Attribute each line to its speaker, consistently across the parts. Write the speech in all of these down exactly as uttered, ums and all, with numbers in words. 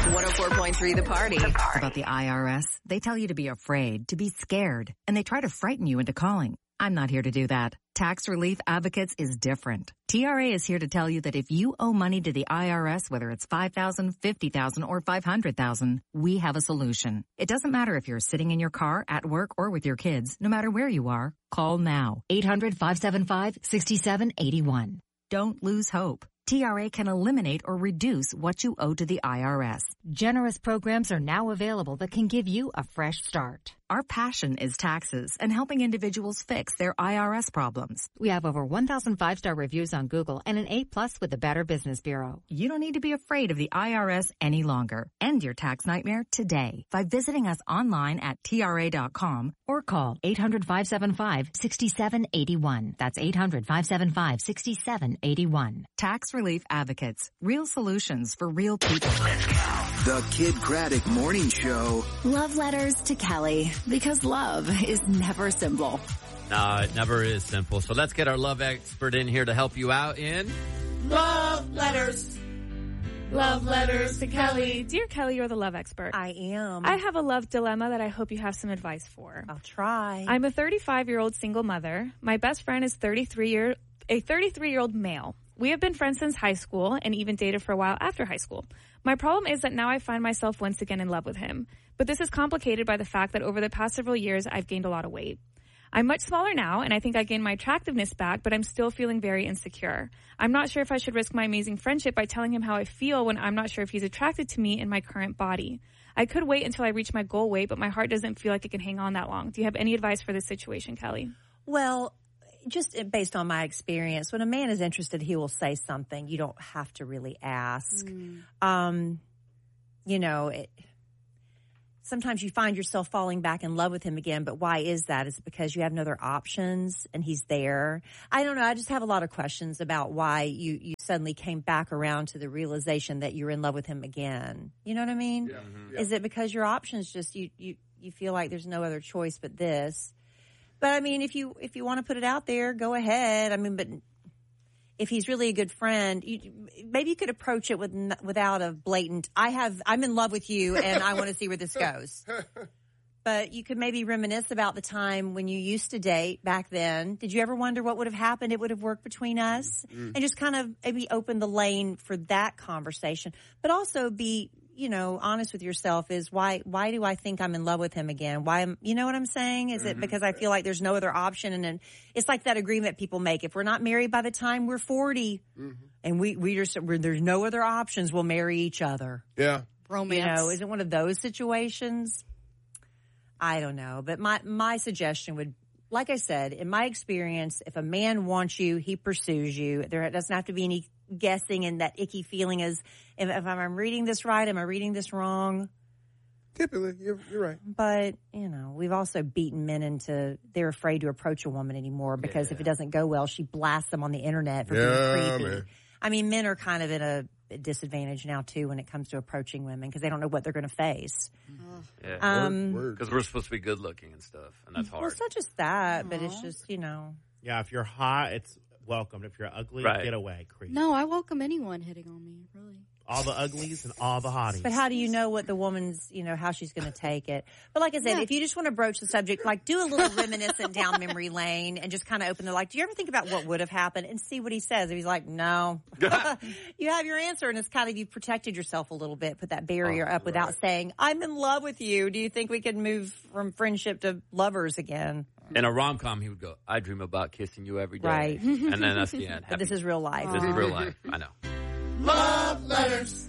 Speaker 1: one oh four point three The Party.
Speaker 2: About the I R S, they tell you to be afraid, to be scared, and they try to frighten you into calling. I'm not here to do that. Tax Relief Advocates is different. T R A is here to tell you that if you owe money to the I R S, whether it's five thousand dollars, fifty thousand dollars, or five hundred thousand dollars, we have a solution. It doesn't matter if you're sitting in your car, at work, or with your kids. No matter where you are, call now. eight hundred, five seven five, six seven eight one. Don't lose hope. T R A can eliminate or reduce what you owe to the I R S. Generous programs are now available that can give you a fresh start. Our passion is taxes and helping individuals fix their I R S problems. We have over one thousand five-star reviews on Google and an A plus with the Better Business Bureau. You don't need to be afraid of the I R S any longer. End your tax nightmare today by visiting us online at T R A dot com or call eight hundred, five seven five, six seven eight one. That's eight hundred, five seven five, six seven eight one. Tax Relief Advocates. Real solutions for real people.
Speaker 3: The Kid Craddock Morning Show.
Speaker 1: Love letters to Kelly, because love is never simple.
Speaker 4: No, it never is simple. So let's get our love expert in here to help you out in
Speaker 5: Love Letters. Love letters to Kelly. Dear Kelly, you're the love expert.
Speaker 6: I am.
Speaker 5: I have a love dilemma that I hope you have some advice for.
Speaker 6: I'll try.
Speaker 5: I'm a thirty-five-year-old single mother. My best friend is thirty-three year a thirty-three-year-old male. We have been friends since high school and even dated for a while after high school. My problem is that now I find myself once again in love with him. But this is complicated by the fact that over the past several years, I've gained a lot of weight. I'm much smaller now, and I think I gained my attractiveness back, but I'm still feeling very insecure. I'm not sure if I should risk my amazing friendship by telling him how I feel when I'm not sure if he's attracted to me in my current body. I could wait until I reach my goal weight, but my heart doesn't feel like it can hang on that long. Do you have any advice for this situation, Kelly?
Speaker 6: Well, just based on my experience, when a man is interested, he will say something. You don't have to really ask. Mm. Um, you know, it, sometimes you find yourself falling back in love with him again, but why is that? Is it because you have no other options and he's there? I don't know. I just have a lot of questions about why you, you suddenly came back around to the realization that you're in love with him again. You know what I mean?
Speaker 7: Yeah. Mm-hmm. Yeah.
Speaker 6: Is it because your options just, you, you, you feel like there's no other choice but this? But I mean, if you if you want to put it out there, go ahead. I mean, but if he's really a good friend, you, maybe you could approach it with without a blatant, I have, I'm in love with you and I want to see where this goes. But you could maybe reminisce about the time when you used to date back then. Did you ever wonder what would have happened? It would have worked between us, mm-hmm. and just kind of maybe open the lane for that conversation, but also be, you know, honest with yourself. Is why, why do I think I'm in love with him again? Why am, you know what I'm saying? Is mm-hmm. it because I feel like there's no other option? And then it's like that agreement people make. If we're not married by the time we're forty mm-hmm. and we, we just, we're, there's no other options, we'll marry each other.
Speaker 7: Yeah.
Speaker 6: Romance. You know, is it one of those situations? I don't know. But my, my suggestion would, like I said, in my experience, if a man wants you, he pursues you. There doesn't have to be any guessing, and that icky feeling is, if, if I'm reading this right, am I reading this wrong?
Speaker 7: Typically, you're, you're right.
Speaker 6: But, you know, we've also beaten men into, they're afraid to approach a woman anymore because yeah. if it doesn't go well, she blasts them on the internet for
Speaker 7: yeah,
Speaker 6: being creepy.
Speaker 7: Man.
Speaker 6: I mean, men are kind of in a disadvantage now, too, when it comes to approaching women because they don't know what they're going to face.
Speaker 4: Yeah,
Speaker 6: um,
Speaker 4: because we're supposed to be good looking and stuff, and that's hard.
Speaker 6: Well, it's not just that, Aww. But it's just, you know.
Speaker 8: Yeah, if you're hot, it's welcomed. If you're ugly,
Speaker 4: right.
Speaker 8: get away. Creep.
Speaker 9: No, I welcome anyone hitting on me, really.
Speaker 8: All the uglies and all the hotties.
Speaker 6: But how do you know what the woman's, you know, how she's going to take it? But like I said, yeah. if you just want to broach the subject, like do a little reminiscent down memory lane and just kind of open the, like, do you ever think about what would have happened and see what he says? If he's like, no, you have your answer, and it's kind of, you've protected yourself a little bit, put that barrier oh, up without right. saying, I'm in love with you. Do you think we could move from friendship to lovers again?
Speaker 4: In a rom-com, he would go, I dream about kissing you every day.
Speaker 6: Right.
Speaker 4: And then that's the end.
Speaker 6: But this is real life.
Speaker 4: This is real life. I know.
Speaker 5: Love letters.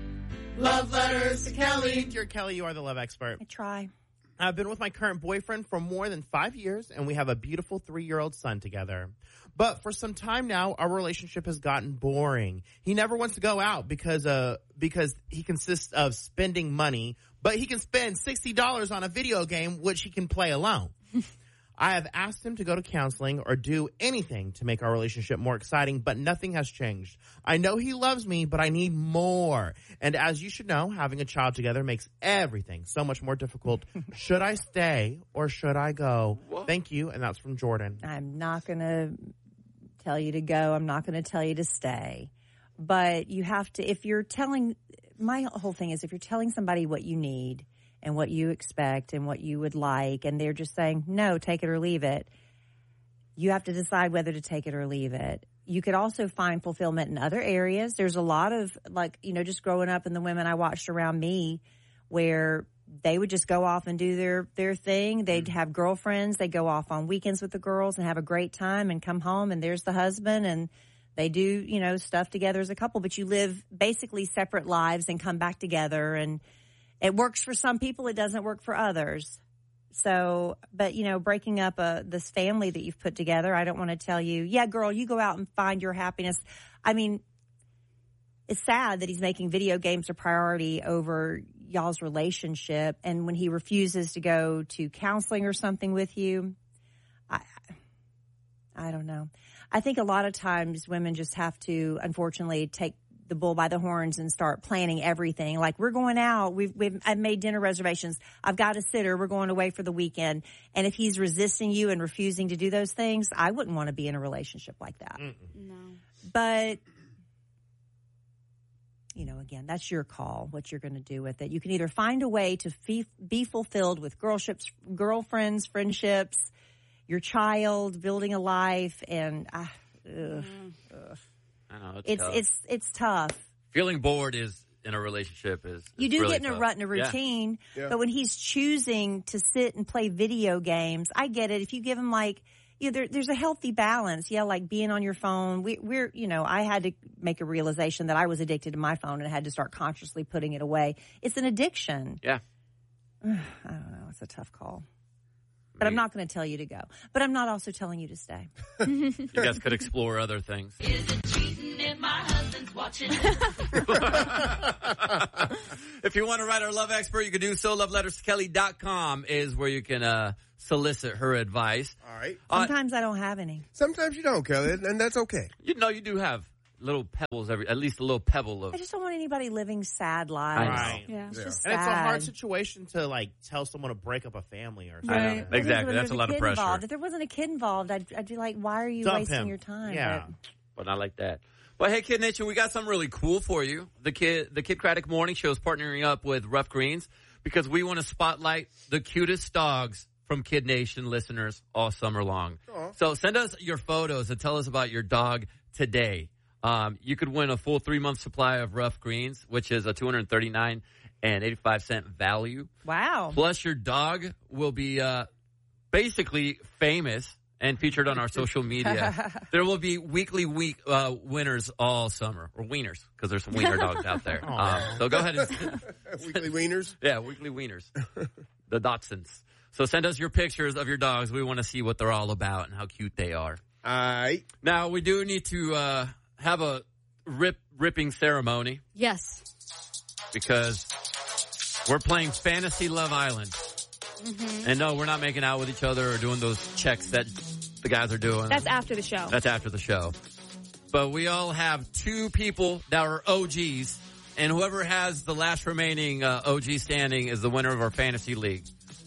Speaker 5: Love letters to Kelly.
Speaker 8: Dear Kelly, you are the love expert.
Speaker 6: I try.
Speaker 8: I've been with my current boyfriend for more than five years, and we have a beautiful three-year-old son together. But for some time now, our relationship has gotten boring. He never wants to go out because uh because he consists of spending money, but he can spend sixty dollars on a video game, which he can play alone. I have asked him to go to counseling or do anything to make our relationship more exciting, but nothing has changed. I know he loves me, but I need more. And as you should know, having a child together makes everything so much more difficult. Should I stay or should I go? What? Thank you. And that's from Jordan.
Speaker 6: I'm not going to tell you to go. I'm not going to tell you to stay. But you have to, if you're telling, my whole thing is if you're telling somebody what you need and what you expect and what you would like, and they're just saying, no, take it or leave it, you have to decide whether to take it or leave it. You could also find fulfillment in other areas. There's a lot of, like, you know, just growing up and the women I watched around me where they would just go off and do their, their thing. They'd have girlfriends. They'd go off on weekends with the girls and have a great time and come home, and there's the husband, and they do, you know, stuff together as a couple. But you live basically separate lives and come back together, and it works for some people. It doesn't work for others. So, but, you know, breaking up a, this family that you've put together, I don't want to tell you, yeah, girl, you go out and find your happiness. I mean, it's sad that he's making video games a priority over y'all's relationship. And when he refuses to go to counseling or something with you, I, I don't know. I think a lot of times women just have to, unfortunately, take the bull by the horns and start planning everything. Like, we're going out. We've, we've, I've made dinner reservations. I've got a sitter. We're going away for the weekend. And if he's resisting you and refusing to do those things, I wouldn't want to be in a relationship like that.
Speaker 9: Mm-mm. No.
Speaker 6: But, you know, again, that's your call, what you're going to do with it. You can either find a way to fee- be fulfilled with girlships, girlfriends, friendships, your child, building a life, and uh, ugh, ugh.
Speaker 4: I know, it's
Speaker 6: it's,
Speaker 4: tough.
Speaker 6: it's it's tough.
Speaker 4: Feeling bored is in a relationship is, is
Speaker 6: You do
Speaker 4: really
Speaker 6: get in
Speaker 4: tough.
Speaker 6: a rut and a
Speaker 4: Yeah.
Speaker 6: routine,
Speaker 7: Yeah.
Speaker 6: but when he's choosing to sit and play video games, I get it. If you give him, like, you know, there, there's a healthy balance. Yeah, like being on your phone. We, we're, you know, I had to make a realization that I was addicted to my phone and I had to start consciously putting it away. It's an addiction.
Speaker 4: Yeah.
Speaker 6: I don't know. It's a tough call. But I'm not going to tell you to go. But I'm not also telling you to stay.
Speaker 4: You guys could explore other things.
Speaker 10: Is it cheating if my husband's watching?
Speaker 4: If you want to write our love expert, you can do so. love letters to kelly dot com is where you can uh, solicit her advice.
Speaker 7: All right.
Speaker 4: Uh,
Speaker 6: Sometimes I don't have any.
Speaker 7: Sometimes you don't, Kelly, and that's okay.
Speaker 4: you know, you do have little pebbles every, at least a little pebble of.
Speaker 6: I just don't want anybody living sad lives.
Speaker 4: I know.
Speaker 8: Right.
Speaker 5: Yeah.
Speaker 6: It's
Speaker 7: Yeah.
Speaker 6: just
Speaker 8: And it's a hard
Speaker 6: sad.
Speaker 8: situation to, like, tell someone to break up a family or something.
Speaker 4: I know.
Speaker 5: Right.
Speaker 6: But
Speaker 4: Exactly.
Speaker 6: when
Speaker 4: That's
Speaker 6: there's
Speaker 4: a lot of
Speaker 6: kid
Speaker 4: pressure.
Speaker 6: Involved. If there wasn't a kid involved, I'd, I'd be like, why are you
Speaker 8: Dump
Speaker 6: wasting
Speaker 8: him.
Speaker 6: your time?
Speaker 8: Yeah.
Speaker 4: But not like that. But hey, Kid Nation, we got something really cool for you. The Kid, the Kid Craddock Morning Show is partnering up with Rough Greens because we want to spotlight the cutest dogs from Kid Nation listeners all summer long.
Speaker 7: Aw.
Speaker 4: So send us your photos and tell us about your dog today. Um, you could win a full three month supply of Rough Greens, which is a two hundred thirty-nine and eighty-five cent value.
Speaker 6: Wow.
Speaker 4: Plus, your dog will be uh, basically famous and featured on our social media. There will be weekly week uh, winners all summer, or wieners, because there's some wiener dogs out there. Um, so go ahead and
Speaker 7: Weekly wieners.
Speaker 4: yeah, weekly wieners, the Dachshunds. So send us your pictures of your dogs. We want to see what they're all about and how cute they are.
Speaker 7: All right.
Speaker 4: Now we do need to uh, have a rip ripping ceremony
Speaker 9: Yes.
Speaker 4: because we're playing Fantasy Love Island.
Speaker 9: Mm-hmm.
Speaker 4: And no, we're not making out with each other or doing those checks that the guys are doing.
Speaker 5: That's after the show.
Speaker 4: That's after the show. But we all have two people that are O Gs, and whoever has the last remaining uh, O G standing is the winner of our fantasy league.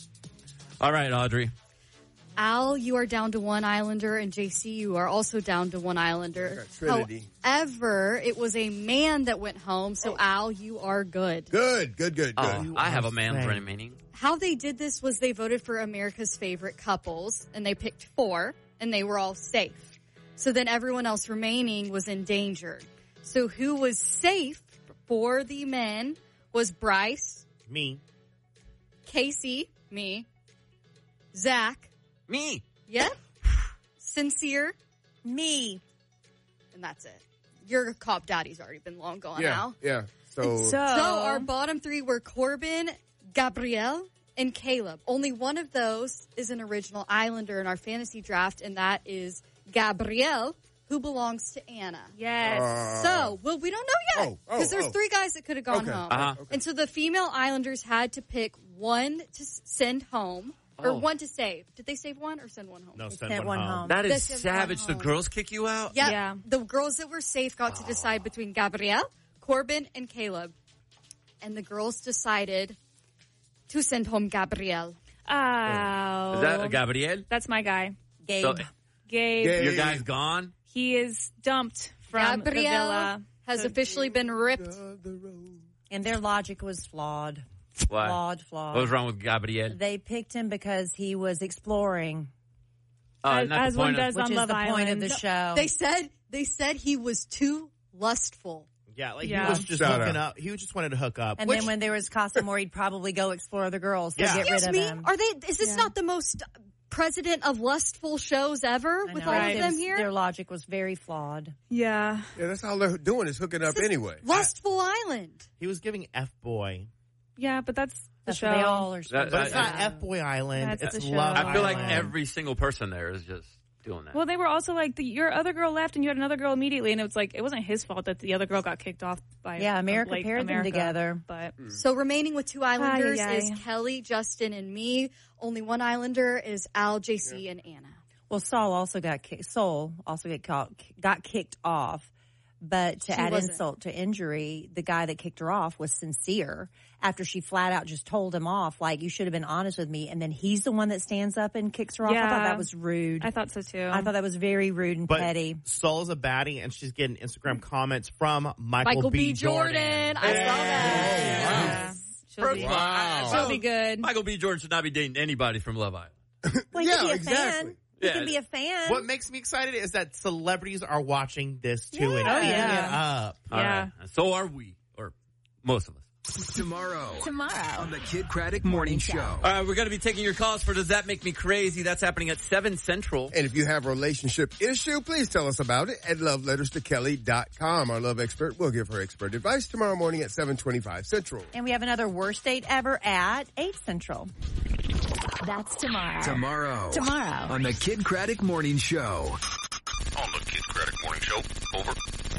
Speaker 4: All right, Audrey.
Speaker 9: Al, you are down to one Islander, and J C, you are also down to one Islander.
Speaker 7: got Trinity.
Speaker 9: However, it was a man that went home, so Al, you are good.
Speaker 7: Good, good, good, good.
Speaker 4: Oh, I have a man's
Speaker 8: saying.
Speaker 4: remaining.
Speaker 9: How they did this was they voted for America's favorite couples, and they picked four, and they were all safe. So then everyone else remaining was endangered. So who was safe for the men was Bryce,
Speaker 8: Me.
Speaker 9: Casey, me, Zach,
Speaker 4: Me.
Speaker 9: yep, Sincere,
Speaker 6: Me.
Speaker 9: and that's it. Your cop daddy's already been long gone
Speaker 7: yeah,
Speaker 9: now.
Speaker 7: yeah. So,
Speaker 6: So,
Speaker 9: So our bottom three were Corbin, Gabrielle, and Caleb. Only one of those is an original Islander in our fantasy draft, and that is Gabrielle, who belongs to Anna.
Speaker 5: Yes.
Speaker 7: uh,
Speaker 9: So, well, we don't know yet
Speaker 7: Oh, oh,
Speaker 9: because there's
Speaker 7: oh.
Speaker 9: three guys that could have gone
Speaker 7: Okay.
Speaker 9: home.
Speaker 4: Uh-huh.
Speaker 9: And so the female Islanders had to pick one to s- send home or
Speaker 4: Oh.
Speaker 9: one to save. Did they save one or send one home?
Speaker 8: No,
Speaker 6: They
Speaker 8: send
Speaker 6: sent
Speaker 8: one,
Speaker 6: one
Speaker 8: home.
Speaker 6: home.
Speaker 4: That is
Speaker 9: This is
Speaker 4: savage.
Speaker 9: one
Speaker 4: The
Speaker 9: home.
Speaker 4: girls kick you out?
Speaker 9: Yep.
Speaker 5: Yeah.
Speaker 9: The girls that were safe got to decide between Gabrielle, Corbin, and Caleb. And the girls decided to send home Gabrielle.
Speaker 5: Oh.
Speaker 4: Is that Gabriel?
Speaker 5: That's my guy.
Speaker 6: Gabe.
Speaker 4: So,
Speaker 5: Gabe.
Speaker 7: Gabe.
Speaker 4: your guy's gone?
Speaker 5: He is dumped from the
Speaker 9: Gabrielle
Speaker 5: villa.
Speaker 9: has
Speaker 5: So-
Speaker 9: officially been ripped.
Speaker 7: of the road.
Speaker 6: And their logic was flawed.
Speaker 4: Why?
Speaker 6: Flawed, flawed.
Speaker 4: What was wrong with Gabriel?
Speaker 6: They picked him because he was exploring.
Speaker 4: Uh,
Speaker 5: As-
Speaker 4: not
Speaker 5: as
Speaker 4: the
Speaker 5: one
Speaker 4: point of-
Speaker 5: does
Speaker 6: Which
Speaker 5: on
Speaker 6: is
Speaker 5: Love
Speaker 6: the point of
Speaker 5: Island.
Speaker 6: the
Speaker 5: No,
Speaker 6: show.
Speaker 9: They said they said he was too lustful.
Speaker 8: Yeah, like
Speaker 5: Yeah.
Speaker 8: he was just
Speaker 7: Shout
Speaker 8: hooking
Speaker 7: out.
Speaker 8: up. He just wanted to hook up.
Speaker 6: And
Speaker 8: which,
Speaker 6: then when there was Casa Amor, he'd probably go explore other girls to
Speaker 8: Yeah.
Speaker 6: get rid
Speaker 9: Excuse
Speaker 6: of
Speaker 9: me,
Speaker 6: them.
Speaker 9: are they? Is this
Speaker 5: Yeah.
Speaker 9: not the most president of lustful shows ever
Speaker 6: I
Speaker 9: with
Speaker 6: know.
Speaker 9: all
Speaker 6: It
Speaker 9: of them
Speaker 6: was-
Speaker 9: here?
Speaker 6: Their logic was very flawed.
Speaker 5: Yeah.
Speaker 7: Yeah, that's all they're doing is hooking up
Speaker 9: This is
Speaker 7: anyway.
Speaker 9: Lustful Island.
Speaker 8: he was giving F boy,
Speaker 5: Yeah, but that's the
Speaker 6: That's
Speaker 5: show.
Speaker 6: what they all are supposed
Speaker 4: That-
Speaker 8: but it's
Speaker 4: I-
Speaker 8: not
Speaker 6: to
Speaker 8: F boy Island.
Speaker 5: That's
Speaker 8: It's
Speaker 5: the show.
Speaker 8: Love
Speaker 4: I feel like
Speaker 8: Island.
Speaker 4: every single person there is just doing that.
Speaker 5: Well, they were also like, the, your other girl left and you had another girl immediately. And it was like, it wasn't his fault that the other girl got kicked off by
Speaker 6: Yeah, America
Speaker 5: like,
Speaker 6: paired them
Speaker 5: America.
Speaker 6: together.
Speaker 5: But
Speaker 9: So remaining with two Islanders
Speaker 5: Ay, ay, ay.
Speaker 9: is Kelly, Justin, and me. Only one Islander is Al, J C, and Anna.
Speaker 6: Well, Saul also got kicked. Soul also got caught, got kicked off. But to
Speaker 9: She
Speaker 6: add
Speaker 9: wasn't.
Speaker 6: insult to injury, the guy that kicked her off was sincere after she flat out just told him off, like, you should have been honest with me. And then he's the one that stands up and kicks her off. I thought
Speaker 5: Yeah.
Speaker 6: that was rude.
Speaker 5: I thought so too.
Speaker 6: I thought that was very rude and
Speaker 8: But
Speaker 6: petty.
Speaker 8: Soul's a baddie, and she's getting Instagram comments from Michael,
Speaker 9: Michael
Speaker 8: B.
Speaker 9: B. Jordan. I saw that.
Speaker 5: yeah. She'll,
Speaker 4: First
Speaker 5: be,
Speaker 4: of all, I-
Speaker 5: she'll be good.
Speaker 4: Michael B. Jordan should not be dating anybody from Love Island.
Speaker 6: Well, he
Speaker 7: Yeah,
Speaker 6: can be a
Speaker 7: exactly.
Speaker 6: fan. He
Speaker 4: Yeah.
Speaker 6: can be a fan.
Speaker 8: What makes me excited is that celebrities are watching this too and
Speaker 6: Yeah. Oh,
Speaker 8: eating
Speaker 6: yeah.
Speaker 8: it up.
Speaker 4: All
Speaker 5: Yeah.
Speaker 4: right. So are we, or most of us.
Speaker 3: Tomorrow.
Speaker 1: Tomorrow.
Speaker 3: On the Kid Craddock Morning Show.
Speaker 4: All right, we're going to be taking your calls for Does That Make Me Crazy? That's happening at seven Central.
Speaker 7: And if you have a relationship issue, please tell us about it at love letters to kelly dot com. Our love expert will give her expert advice tomorrow morning at seven twenty-five Central.
Speaker 6: And we have another worst date ever at eight Central.
Speaker 1: That's tomorrow.
Speaker 3: Tomorrow.
Speaker 1: Tomorrow.
Speaker 3: On the Kid Craddock Morning Show.
Speaker 11: On the Kid Craddock Morning Show. Over.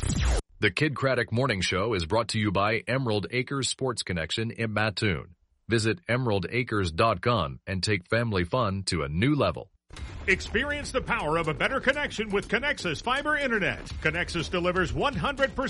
Speaker 11: The Kid Craddock Morning Show is brought to you by Emerald Acres Sports Connection in Mattoon. Visit emerald acres dot com and take family fun to a new level.
Speaker 12: Experience the power of a better connection with Connexus Fiber Internet. Connexus delivers one hundred percent